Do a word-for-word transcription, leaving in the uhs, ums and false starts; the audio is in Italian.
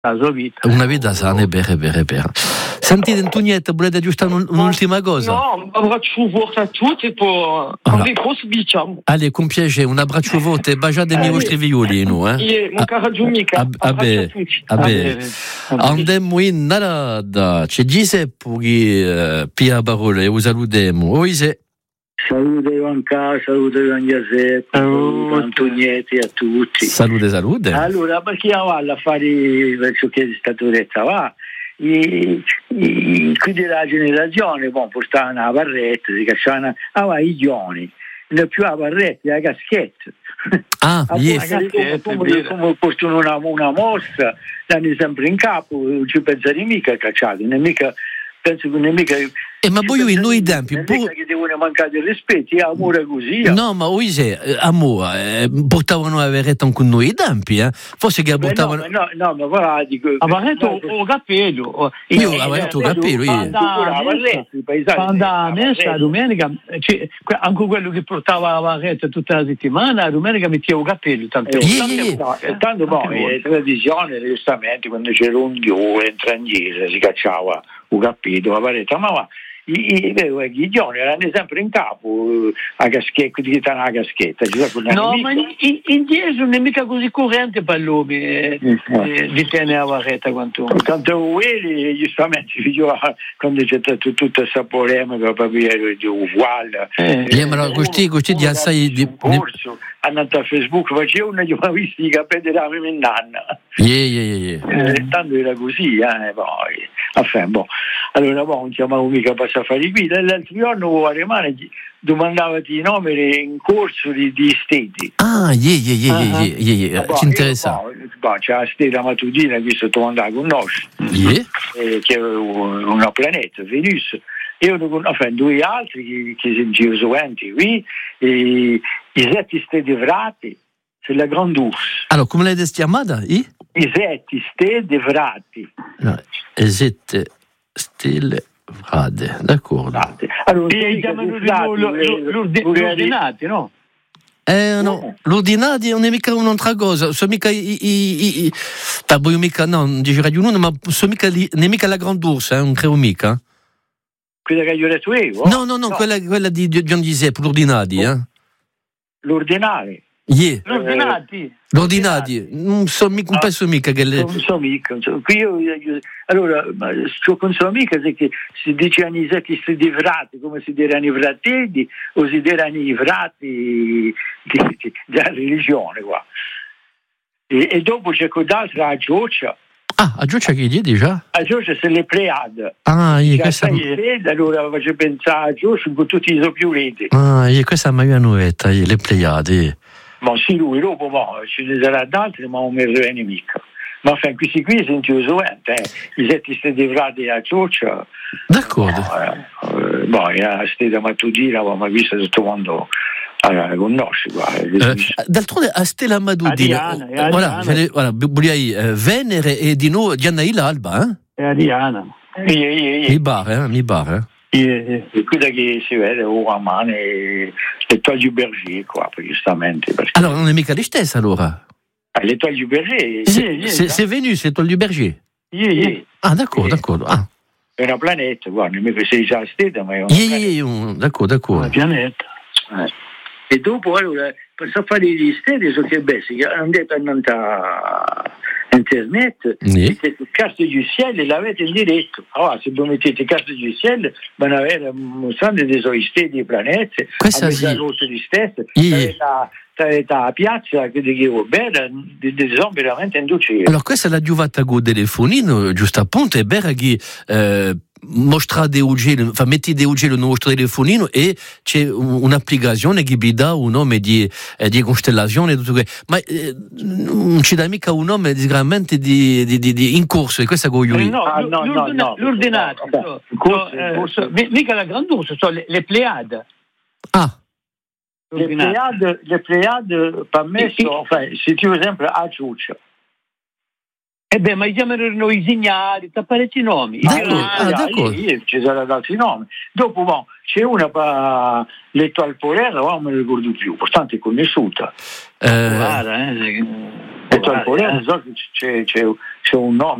la sua vita. Una vita sana, è vero, è vero, è vero. Sentite, Antonietta, volete aggiustare un'ultima cosa? No, un abbraccio forte a tutti, poi Allora. riposo diciamo. Allez, con piacere, un abbraccio forte e baciate i miei vostri violini, eh? E mon caro Giumica, Ah, ah, abbraccio a beh, tutti. ah, beh. Andemmo in Narada, c'è Giuseppe che pia parole, lo salutiamo. Oise. Salute Ivanka, salute Ivan Giuseppe, saluto Antonietti a tutti. Salute, salute. Allora, perché io vado a fare verso che è stato detto, va? I, i, qui della generazione, bon, portavano la barretta, si cacciavano, ah, va, i giovani, non più la barretta, la caschetta. Ah, ah, yes. come, come, come portano una, una mossa, l'hanno sempre in capo, non ci pensate mica a cacciare, non mica, penso che non mica... Eh, ma poi io in noi tempi non è che devono mancare il rispetto, è amore così. No, ma Oise, amore, eh, portavano la verretta con noi i tempi, eh? Forse che la portavano. No, no, no, ma guarda, dico. A Barretto o capello. Io avevo detto capello, io. Quando a messa, domenica, anche quello che portava la barretta tutta la settimana, la domenica metteva il capello. Tanto, eh, yeah, yeah. No, tanto poi, è tradizione, giustamente, quando c'era un dio in tranghese, si cacciava il capello, la barretta, ma va. I, i, i giovani erano sempre in capo a caschetta, di la caschetta. No, ma in, in Gesù non è mica così corrente per l'uomo eh, eh, di tenere la barretta quanto. Tanto quelli, giustamente, quando c'è stato tutta questa polemica proprio di uguale. Eh, eh, ma questi, questi di assai di corso, andato a Facebook, faceva una di una vista i capelli della mia nanna. Yeah, yeah, yeah. Eh, tanto era così, eh, poi. Affè, boh. Allora, boh, non chiamavo mica a fare qui. L'altro giorno a Remane domandavati i numeri in corso di, di stedi. Ah, yeah, yeah, yeah, uh-huh. yeah, yeah, yeah. Boh, ci interessa. Boh, boh, c'è la stella matutina che sto domandando con noi, yeah. eh, che è una planeta, Venus. Io ne conosco due altri che, che sono geosuenti qui, e i sette stedi vrati, c'est la grande ours. Allora, come l'hai chiamata? I? I sette stedi vrati. No, i sette stelle vrate, d'accordo. Allora, l'ordinati, no? Eh no, l'ordinati non è mica un'altra cosa, sono mica i, i, i, i mica, no, non dice Radio uno, ma sono mica li, non è mica la grande ursa, eh, non credo mica. Quella che io ho detto io? No, no, no, no. Quella, quella di Gian Giuseppe, l'ordinati, eh? L'ordinale? Yeah. L'ordinati? L'ordinati, non so mica, non penso mica che le... Non so mica, qui io, io, allora, ciò che non so mica è che si dice anisetti studi vrati, come si diranno i fratelli, o si diranno i frati della religione, qua. E, e dopo c'è quell'altra a Gioccia. Ah, a Gioccia che gli già? A Gioccia se le Pleiade. Ah, io questa... Allora faccio pensare a Gioccia con tutti i più reti. Ah, io questa è la mia nuovetta, le Pleiade. Ma sì, lui dopo boh, ci ne sarà d'altri, ma non mi viene mica. Ma fin, questi qui sono usuenti, eh. I sette stati vrati a Gioccia. D'accordo. Eh, boh, a stata mattutina, ma visto tutto quando eh, conosci. Eh, d'altronde a Stella Mattutina, Ariana, voilà, voilà, voilà, Venere e di nuovo Gianna l'alba, eh? È Ariana. Mi bar, eh? Mi bar, eh? E qui da che si vede oramai l'Étoile du Berger, qua, giustamente. Perché... Allora, non è mica la stessa, allora? Ah, l'Étoile du Berger? C'est, yeah, c'est, c'est Vénus, l'Étoile du Berger? Yeah, yeah. Ah, d'accordo, yeah. d'accordo. Ah. È una planeta, guarda, non mi sei già stata, ma è una yeah, planeta. Yeah, un... d'accordo, d'accordo. Una pianeta. Eh. E dopo, allora, per fare gli stedi, so che bessi, che hanno detto a internet, yeah. che carte du ciel l'avete in diretto. Allora, se voi mettete carte du ciel, vanno a avere mostrando dei suoi stedi e pianeti, questa a sì. rosse di stesse, yeah. la piazza che dicevo bene, sono veramente inducili. Allora, questa è la giuvata con il telefonino, giusto appunto, è vero che eh, mostra de ugel, fa metti de ugel nel nostro telefonino e c'è un'applicazione che vi dà un nome di, eh, di costellazione, tutto questo. Ma eh, non ci dà mica un nome sicuramente di, di, di, di in corso, e questa è eh no, ah, no, no, no, l'ordinato, no, no, no, so, mica la granduzza, sono le, le Pleiade. Ah. Le Pleiade, le Pleiade per me sono, enfin, si tu sempre a Giuccia. E beh, ma chiamano i segnali, tappareci i nomi. D'accordo, ah, d'accordo. Ci saranno altri nomi. Dopo, bon, c'è una per l'Étoile polaire, non me ne ricordo più, portanto è conosciuta. Eh, Guarda, eh. rispetto al Polone, so che c'è, c'è, c'è un nome